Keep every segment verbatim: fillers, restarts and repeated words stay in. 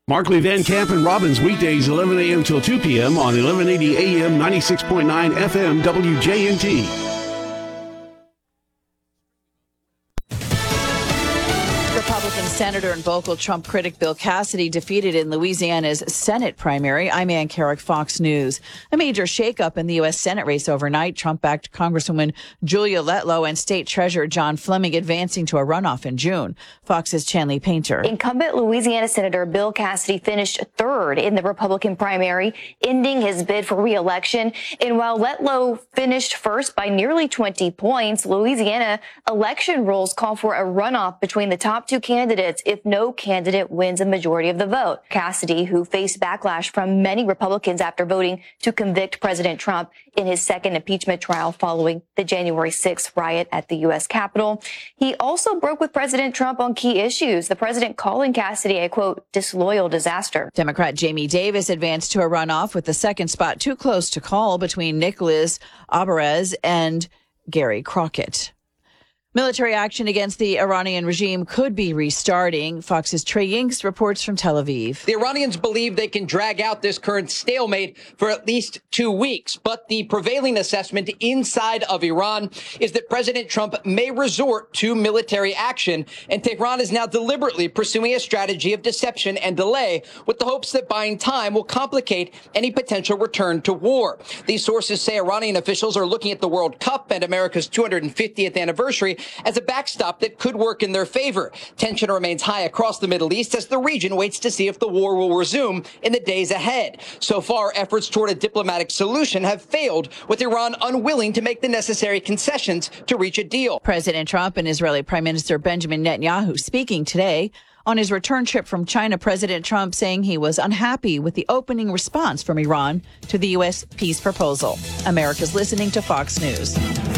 Markley, Van Camp, and Robbins weekdays eleven a.m. till two p.m. on eleven eighty A M ninety-six point nine F M W J N T. Republican Senator and vocal Trump critic Bill Cassidy defeated in Louisiana's Senate primary. I'm Ann Carrick, Fox News. A major shakeup in the U S. Senate race overnight. Trump-backed Congresswoman Julia Letlow and State Treasurer John Fleming advancing to a runoff in June. Fox's Chanley Painter. Incumbent Louisiana Senator Bill Cassidy finished third in the Republican primary, ending his bid for re-election. And while Letlow finished first by nearly twenty points, Louisiana election rules call for a runoff between the top two candidates if no candidate wins a majority of the vote. Cassidy, who faced backlash from many Republicans after voting to convict President Trump in his second impeachment trial following the January sixth riot at the U S. Capitol. He also broke with President Trump on key issues, the president calling Cassidy a, quote, disloyal disaster. Democrat Jamie Davis advanced to a runoff with the second spot too close to call between Nicholas Alvarez and Gary Crockett. Military action against the Iranian regime could be restarting. Fox's Trey Yingst reports from Tel Aviv. The Iranians believe they can drag out this current stalemate for at least two weeks. But the prevailing assessment inside of Iran is that President Trump may resort to military action. And Tehran is now deliberately pursuing a strategy of deception and delay with the hopes that buying time will complicate any potential return to war. These sources say Iranian officials are looking at the World Cup and America's two hundred fiftieth anniversary as a backstop that could work in their favor. Tension remains high across the Middle East as the region waits to see if the war will resume in the days ahead. So far, efforts toward a diplomatic solution have failed, with Iran unwilling to make the necessary concessions to reach a deal. President Trump and Israeli Prime Minister Benjamin Netanyahu speaking today. On his return trip from China, President Trump saying he was unhappy with the opening response from Iran to the U S peace proposal. America's listening to Fox News.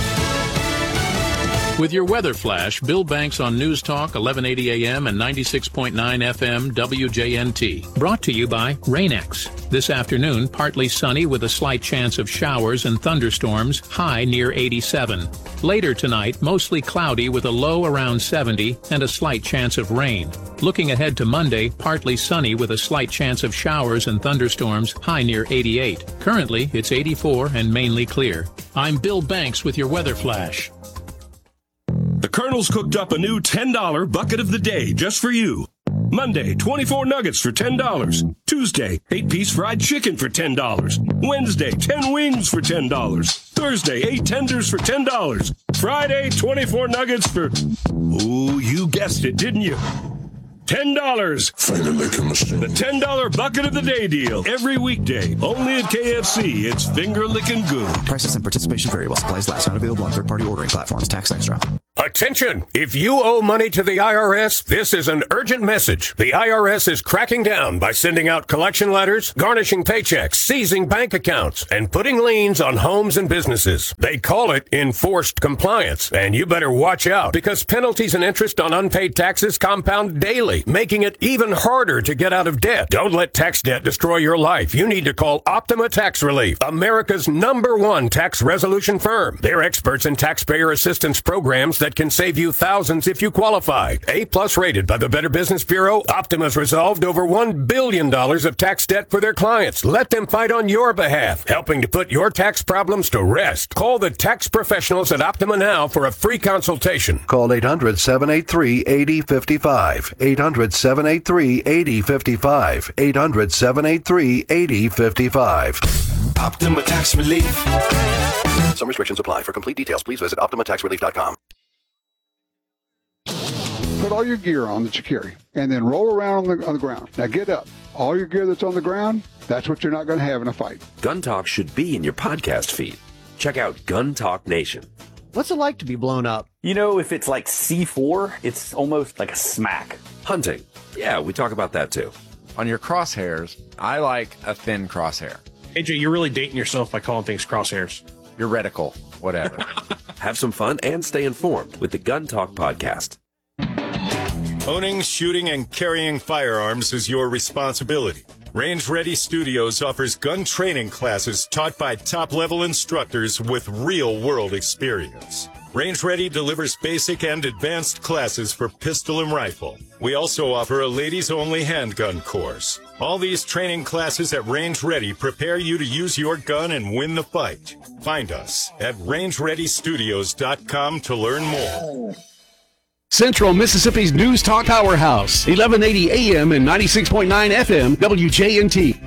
With your weather flash, Bill Banks on News Talk, eleven eighty A M and ninety-six point nine F M W J N T. Brought to you by Rain-X. This afternoon, partly sunny with a slight chance of showers and thunderstorms, high near eighty-seven. Later tonight, mostly cloudy with a low around seventy and a slight chance of rain. Looking ahead to Monday, partly sunny with a slight chance of showers and thunderstorms, high near eighty-eight. Currently, it's eighty-four and mainly clear. I'm Bill Banks with your weather flash. The Colonel's cooked up a new ten dollar bucket of the day just for you. Monday, twenty-four nuggets for ten dollars. Tuesday, eight piece fried chicken for ten dollars. Wednesday, ten wings for ten dollars. Thursday, eight tenders for ten dollars. Friday, twenty-four nuggets for... Ooh, you guessed it, didn't you? ten dollars. The ten dollar bucket of the day deal. Every weekday. Only at K F C. It's finger-licking good. Prices and participation vary while supplies last. Not available on third-party ordering platforms. Tax extra. Attention! If you owe money to the I R S, this is an urgent message. The I R S is cracking down by sending out collection letters, garnishing paychecks, seizing bank accounts, and putting liens on homes and businesses. They call it enforced compliance, and you better watch out because penalties and interest on unpaid taxes compound daily, making it even harder to get out of debt. Don't let tax debt destroy your life. You need to call Optima Tax Relief, America's number one tax resolution firm. They're experts in taxpayer assistance programs that can save you thousands if you qualify. A-plus rated by the Better Business Bureau, Optima's resolved over one billion dollars of tax debt for their clients. Let them fight on your behalf, helping to put your tax problems to rest. Call the tax professionals at Optima now for a free consultation. Call eight hundred, seven eight three, eight zero five five. eight hundred, seven eight three, eight zero five five. eight hundred, seven eight three, eight zero five five. Optima Tax Relief. Some restrictions apply. For complete details, please visit optima tax relief dot com. Put all your gear on that you carry, and then roll around on the, on the ground. Now get up. All your gear that's on the ground, that's what you're not going to have in a fight. Gun Talk should be in your podcast feed. Check out Gun Talk Nation. What's it like to be blown up? You know, if it's like C four, it's almost like a smack. Hunting. Yeah, we talk about that too. On your crosshairs, I like a thin crosshair. A J, you're really dating yourself by calling things crosshairs. Your reticle, whatever. Have some fun and stay informed with the Gun Talk podcast. Owning, shooting, and carrying firearms is your responsibility. Range Ready Studios offers gun training classes taught by top-level instructors with real-world experience. Range Ready delivers basic and advanced classes for pistol and rifle. We also offer a ladies-only handgun course. All these training classes at Range Ready prepare you to use your gun and win the fight. Find us at range ready studios dot com to learn more. Central Mississippi's News Talk Powerhouse, eleven eighty A M and ninety-six point nine F M, W J N T.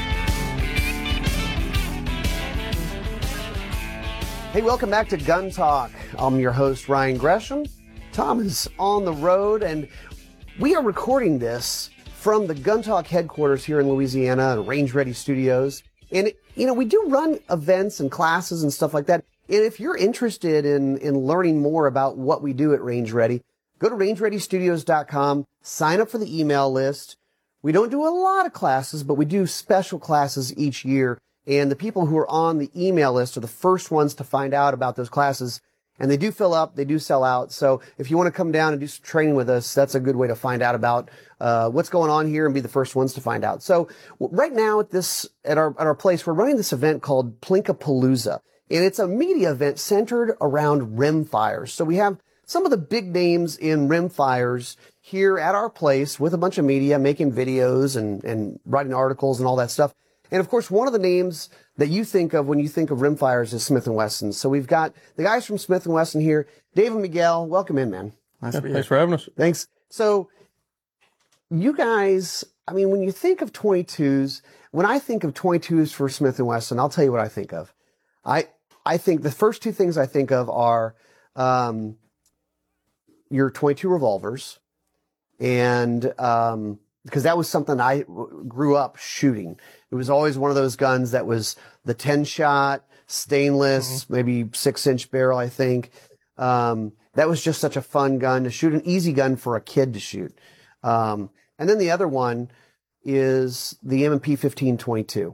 Hey, welcome back to Gun Talk. I'm your host, Ryan Gresham. Tom is on the road, and we are recording this from the Gun Talk headquarters here in Louisiana, Range Ready Studios. And, you know, we do run events and classes and stuff like that. And if you're interested in, in learning more about what we do at Range Ready, go to range ready studios dot com, sign up for the email list. We don't do a lot of classes, but we do special classes each year. And the people who are on the email list are the first ones to find out about those classes. And they do fill up, they do sell out. So if you want to come down and do some training with us, that's a good way to find out about uh what's going on here and be the first ones to find out. So right now at this at our at our place, we're running this event called Plinkapalooza. And it's a media event centered around rimfires. So we have some of the big names in rimfires here at our place with a bunch of media making videos and, and writing articles and all that stuff. And of course, one of the names that you think of when you think of rimfires is Smith and Wesson. So we've got the guys from Smith and Wesson here. Dave and Miguel, welcome in, man. Nice to be here. Thanks for having us. Thanks. So you guys, I mean, when you think of twenty-twos, when I think of twenty-twos for Smith and Wesson, I'll tell you what I think of. I I think the first two things I think of are um, your twenty-two revolvers, and um, because that was something I grew up shooting. It was always one of those guns that was the ten shot, stainless, mm-hmm. maybe six inch barrel, I think. Um, that was just such a fun gun to shoot, an easy gun for a kid to shoot. Um, and then the other one is the M and P fifteen twenty-two.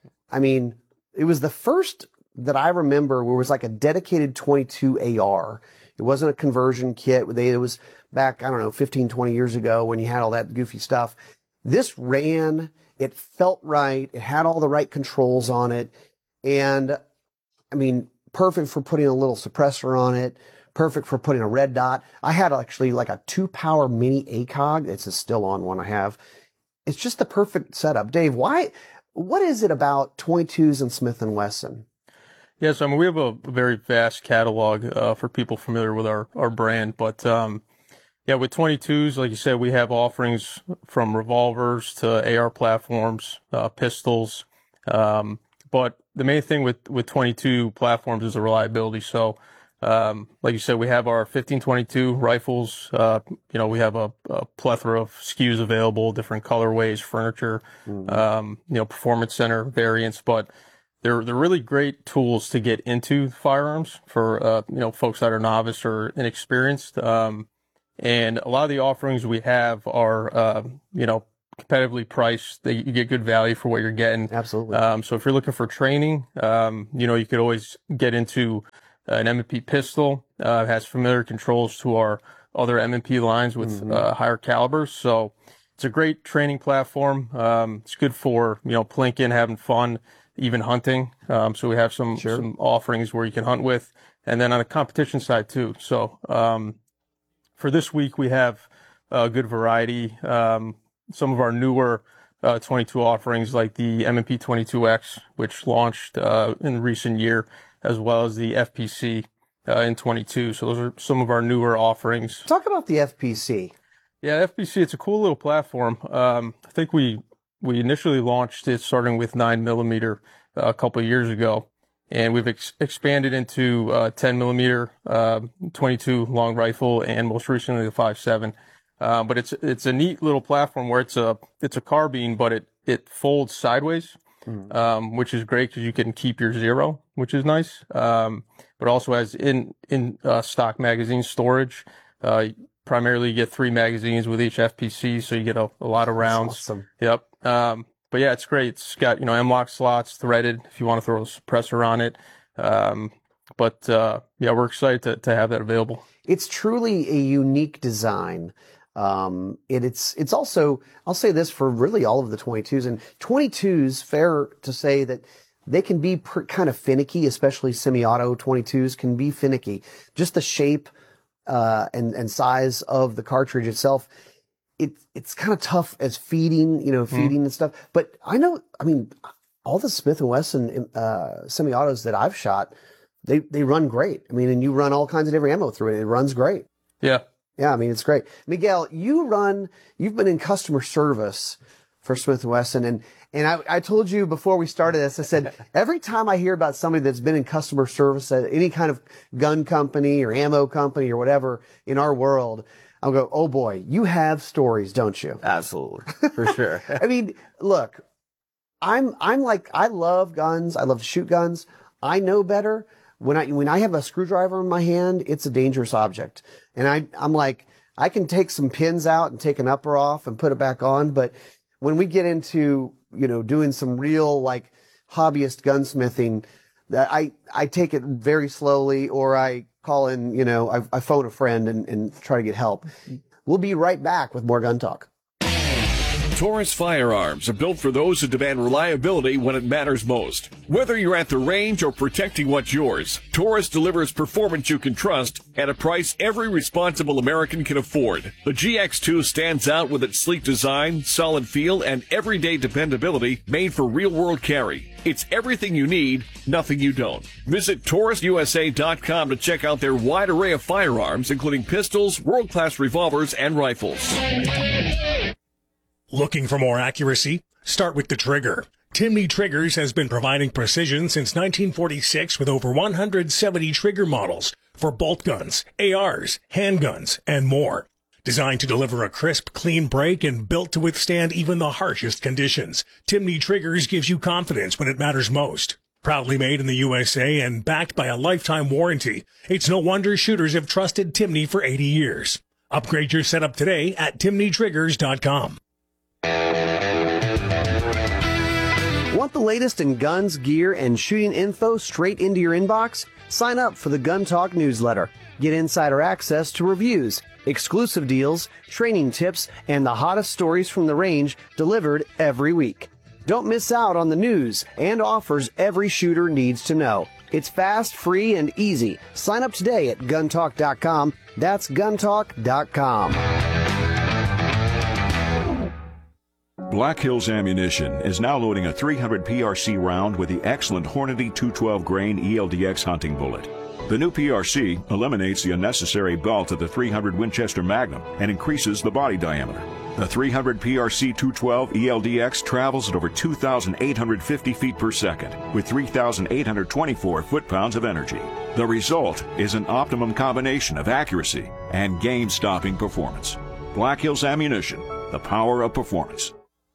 I mean, it was the first that I remember where it was like a dedicated twenty-two A R. It wasn't a conversion kit. They, it was back, I don't know, fifteen, twenty years ago when you had all that goofy stuff. This ran, it felt right, it had all the right controls on it, and, I mean, perfect for putting a little suppressor on it, perfect for putting a red dot. I had actually like a two-power mini A C O G. It's still on one I have. It's just the perfect setup. Dave, why, what is it about twenty-twos and Smith and Wesson? Yes, I mean, we have a very vast catalog uh, for people familiar with our, our brand, but um, yeah, with twenty-twos, like you said, we have offerings from revolvers to A R platforms, uh, pistols, um, but the main thing with, with twenty-two platforms is the reliability. So, um, like you said, we have our fifteen twenty-two rifles. Uh, you know, we have a, a plethora of S K Us available, different colorways, furniture, mm-hmm. um, you know, performance center variants, but They're they're really great tools to get into firearms for uh, you know folks that are novice or inexperienced. Um, and a lot of the offerings we have are uh, you know competitively priced. They, you get good value for what you're getting. Absolutely. Um, so if you're looking for training, um, you know you could always get into an M and P pistol. Uh, it has familiar controls to our other M and P lines with mm-hmm. uh, higher calibers. So it's a great training platform. Um, it's good for you know plinking, having fun. Even hunting. Um, so we have some, sure. some offerings where you can hunt with, and then on the competition side too. So, um, for this week, we have a good variety. Um, some of our newer, uh, twenty-two offerings like the M and P twenty-two X, which launched, uh, in the recent year, as well as the F P C, uh, in twenty-two. So those are some of our newer offerings. Talk about the F P C. Yeah, F P C, it's a cool little platform. Um, I think we, We initially launched it starting with nine millimeter uh, a couple of years ago, and we've ex- expanded into uh, ten millimeter, uh, twenty-two long rifle, and most recently the five seven. Uh, but it's it's a neat little platform where it's a it's a carbine, but it it folds sideways, mm-hmm. um, which is great because you can keep your zero, which is nice. Um, but also has in in uh, stock magazine storage. Uh, primarily, you get three magazines with each F P C, so you get a, a lot of rounds. That's awesome. Yep. Um, but yeah, it's great. It's got, you know, M-lock slots, threaded, if you want to throw a suppressor on it. Um, but, uh, yeah, we're excited to, to have that available. It's truly a unique design. Um, it, it's, it's also, I'll say this for really all of the twenty-twos, and twenty-twos, fair to say that they can be per, kind of finicky, especially semi-auto twenty-twos can be finicky. Just the shape uh, and, and size of the cartridge itself, it, it's kind of tough as feeding, you know, feeding mm. and stuff. But I know, I mean, all the Smith and Wesson uh, semi-autos that I've shot, they, they run great. I mean, and you run all kinds of different ammo through it. It runs great. Yeah. Yeah, I mean, it's great. Miguel, you run, you've been in customer service for Smith and Wesson. And, and I, I told you before we started this, I said, every time I hear about somebody that's been in customer service at any kind of gun company or ammo company or whatever in our world, I'll go, oh boy, you have stories, don't you? Absolutely. For sure. I mean, look, I'm, I'm like, I love guns. I love to shoot guns. I know better. When I, when I have a screwdriver in my hand, it's a dangerous object. And I, I'm like, I can take some pins out and take an upper off and put it back on. But when we get into, you know, doing some real like hobbyist gunsmithing, that I, I take it very slowly, or I call in, you know, I, I phone a friend and, and try to get help. We'll be right back with more Gun Talk. Taurus firearms are built for those who demand reliability when it matters most. Whether you're at the range or protecting what's yours, Taurus delivers performance you can trust at a price every responsible American can afford. The G X two stands out with its sleek design, solid feel, and everyday dependability made for real-world carry. It's everything you need, nothing you don't. Visit Taurus U S A dot com to check out their wide array of firearms, including pistols, world-class revolvers, and rifles. Looking for more accuracy? Start with the trigger. Timney Triggers has been providing precision since nineteen forty-six with over one hundred seventy trigger models for bolt guns, A Rs, handguns, and more. Designed to deliver a crisp, clean break and built to withstand even the harshest conditions, Timney Triggers gives you confidence when it matters most. Proudly made in the U S A and backed by a lifetime warranty, it's no wonder shooters have trusted Timney for eighty years. Upgrade your setup today at Timney Triggers dot com. Want the latest in guns, gear, and shooting info straight into your inbox? Sign up for the Gun Talk newsletter. Get insider access to reviews, exclusive deals, training tips, and the hottest stories from the range delivered every week. Don't miss out on the news and offers every shooter needs to know. It's fast, free, and easy. Sign up today at gun talk dot com. That's gun talk dot com. Black Hills Ammunition is now loading a three hundred P R C round with the excellent Hornady two twelve grain E L D X hunting bullet. The new P R C eliminates the unnecessary belt of the three hundred Winchester Magnum and increases the body diameter. The three hundred P R C two twelve E L D X travels at over two thousand eight hundred fifty feet per second with three thousand eight hundred twenty-four foot-pounds of energy. The result is an optimum combination of accuracy and game-stopping performance. Black Hills Ammunition, the power of performance.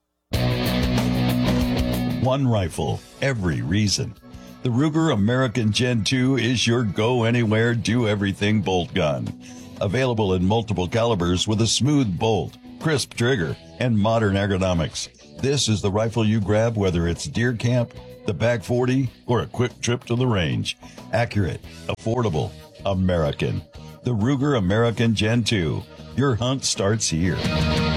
One rifle, every reason. The Ruger American Gen two is your go-anywhere, do-everything bolt gun. Available in multiple calibers with a smooth bolt, crisp trigger, and modern ergonomics. This is the rifle you grab whether it's deer camp, the back forty, or a quick trip to the range. Accurate, affordable, American. The Ruger American Gen two. Your hunt starts here.